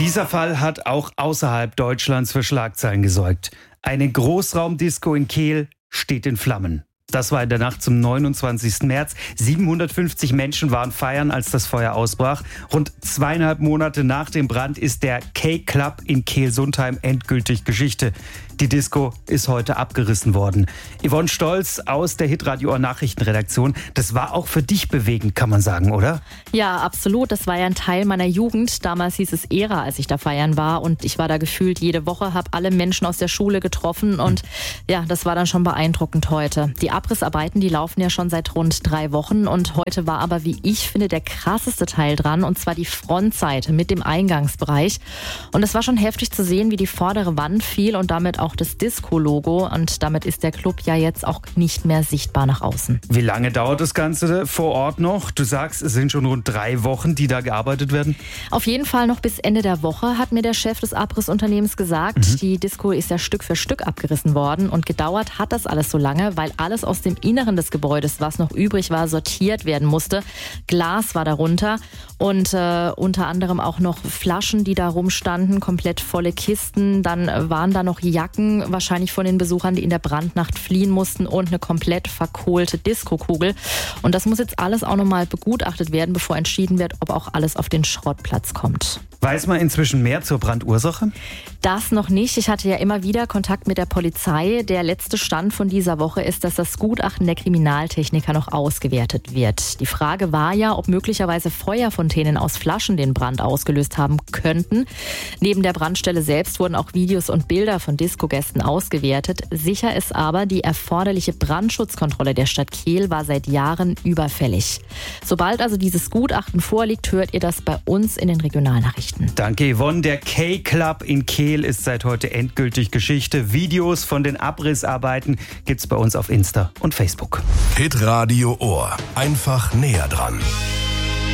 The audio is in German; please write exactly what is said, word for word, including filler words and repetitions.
Dieser Fall hat auch außerhalb Deutschlands für Schlagzeilen gesorgt. Eine Großraumdisco in Kehl steht in Flammen. Das war in der Nacht zum neunundzwanzigsten März. siebenhundertfünfzig Menschen waren feiern, als das Feuer ausbrach. Rund zweieinhalb Monate nach dem Brand ist der K-Club in Kehl-Sundheim endgültig Geschichte. Die Disco ist heute abgerissen worden. Yvonne Stolz aus der Hitradio Nachrichtenredaktion. Das war auch für dich bewegend, kann man sagen, oder? Ja, absolut. Das war ja ein Teil meiner Jugend. Damals hieß es Ära, als ich da feiern war. Und ich war da gefühlt jede Woche, habe alle Menschen aus der Schule getroffen. Und ja, das war dann schon beeindruckend heute. Die Abrissarbeiten, die laufen ja schon seit rund drei Wochen. Und heute war aber, wie ich finde, der krasseste Teil dran. Und zwar die Frontseite mit dem Eingangsbereich. Und es war schon heftig zu sehen, wie die vordere Wand fiel und damit auch das Disco-Logo. Und damit ist der Club ja jetzt auch nicht mehr sichtbar nach außen. Wie lange dauert das Ganze vor Ort noch? Du sagst, es sind schon rund drei Wochen, die da gearbeitet werden? Auf jeden Fall noch bis Ende der Woche, hat mir der Chef des Abrissunternehmens gesagt. Mhm. Die Disco ist ja Stück für Stück abgerissen worden. Und gedauert hat das alles so lange, weil alles aus dem Inneren des Gebäudes, was noch übrig war, sortiert werden musste. Glas war darunter und äh, unter anderem auch noch Flaschen, die da rumstanden, komplett volle Kisten. Dann waren da noch Jacken, wahrscheinlich von den Besuchern, die in der Brandnacht fliehen mussten, und eine komplett verkohlte Diskokugel. Und das muss jetzt alles auch nochmal begutachtet werden, bevor entschieden wird, ob auch alles auf den Schrottplatz kommt. Weiß man inzwischen mehr zur Brandursache? Das noch nicht. Ich hatte ja immer wieder Kontakt mit der Polizei. Der letzte Stand von dieser Woche ist, dass das Gutachten der Kriminaltechniker noch ausgewertet wird. Die Frage war ja, ob möglicherweise Feuerfontänen aus Flaschen den Brand ausgelöst haben könnten. Neben der Brandstelle selbst wurden auch Videos und Bilder von Disco-Gästen ausgewertet. Sicher ist aber, die erforderliche Brandschutzkontrolle der Stadt Kehl war seit Jahren überfällig. Sobald also dieses Gutachten vorliegt, hört ihr das bei uns in den Regionalnachrichten. Danke, Yvonne. Der K-Club in Kehl ist seit heute endgültig Geschichte. Videos von den Abrissarbeiten gibt's bei uns auf Insta und Facebook. Hitradio Ohr. Einfach näher dran.